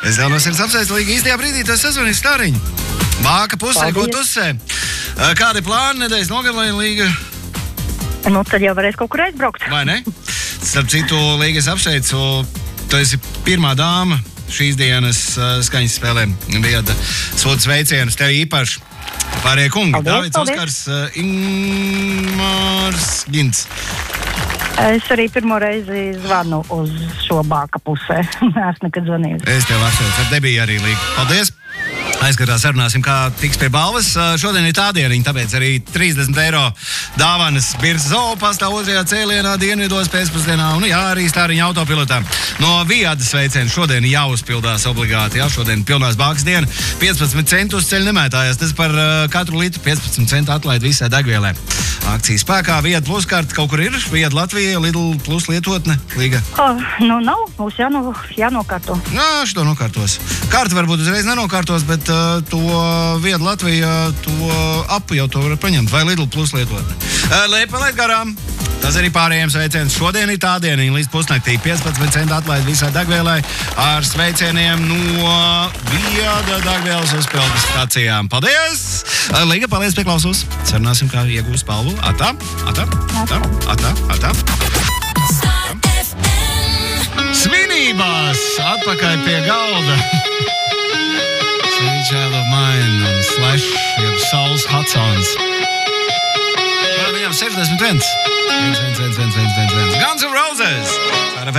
Es jau no sirds apsveicu, Līga, īstajā brīdī tu sazvanīji Stāriņu. Bāka pusē, ko tusē. Kādi plāni nedēļas nogalē, Līga? Nu, tad jau varēs kaut kur aizbraukt. Vai ne? Starp citu, Līga, es apsveicu, tu esi pirmā dāma šīs dienas skaņas spēlē. Vieda sūta sveicienus tev īpaši. Pārējie kungi, Dāvids Oskars, Ingmārs Gints. Es arī pirmo reizi zvanu uz šo Bāka pusē. Es nekad zvanīju. Es tev apsveicu, ar debiju arī, Līga. Paldies! Aizskatās, sarunāsim, kā tiks pie balvas. Šodien ir tā dieniņa, tāpēc arī 30 eiro dāvanas Biržas zoopastā 2. cēlienā dienvidos pēcpusdienā. Un jā, arī Stāriņa autopilotā. No Viadas sveicienu šodien jāuzpildās obligāti. Jā, šodien pilnās bākas diena. 15 centu uz ceļu nemētājās. Tas par katru litru 15 centu atlaid visai degvielai. Akcijas spēkā, Viada plus karta kaut kur ir. Viada Latvija, Lidl plus lietotne, Līga. Nu nav, mums jānokārto. Jā, šito nokārtos. Karta varbūt uzreiz nenokārtos, bet to Vieda Latvija, to apu jau to var paņemt. Vai Lidl plus lietotne. Palaid garām. Tas arī pārējiem sveiciens. Šodien ir tā dieniņa līdz pusnaktī. 15 centu atlaid visai degvielai ar sveicieniem no Viada degvielas uzpildes stacijām. Paldies! Līga, paldies, pieklausos. Sarunāsim, kā iegūst balvu. Atā. Svinībās! Atpakaļ pie galda. Sweet Child of Mine un Slash, jeb Sauls Hudsons. Viņam 61. 1. Guns N' Roses.